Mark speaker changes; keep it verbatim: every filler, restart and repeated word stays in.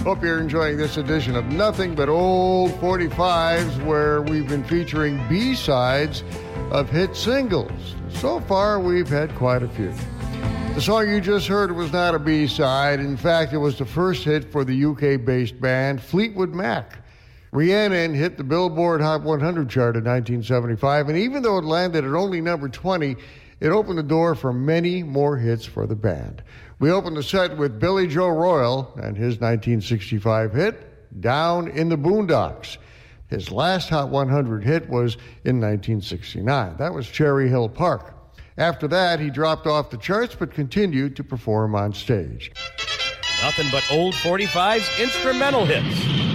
Speaker 1: Hope you're enjoying this edition of Nothing But Old forty-fives, where we've been featuring B-sides of hit singles. So far, we've had quite a few. The song you just heard was not a B-side. In fact, it was the first hit for the U K-based band Fleetwood Mac. Rhiannon hit the Billboard Hot one hundred chart in nineteen seventy-five, and even though it landed at only number twenty, it opened the door for many more hits for the band. We opened the set with Billy Joe Royal and his nineteen sixty-five hit, Down in the Boondocks. His last Hot one hundred hit was in nineteen sixty-nine. That was Cherry Hill Park. After that, he dropped off the charts but continued to perform on stage.
Speaker 2: Nothing But Old forty-fives instrumental hits.